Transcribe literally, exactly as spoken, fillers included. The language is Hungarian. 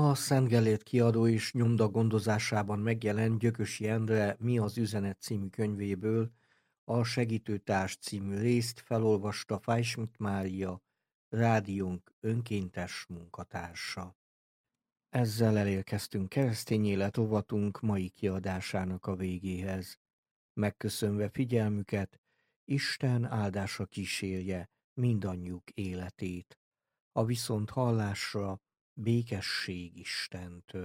A Szent Gellért Kiadó és Nyomda gondozásában megjelent Gyökösi Endre Mi az üzenet című könyvéből a Segítőtárs című részt felolvasta Fájsmit Mária, rádiónk önkéntes munkatársa. Ezzel elérkeztünk keresztény élet rovatunk mai kiadásának a végéhez. Megköszönve figyelmüket, Isten áldása kísérje mindannyiuk életét. A viszont hallásra békesség Istentől.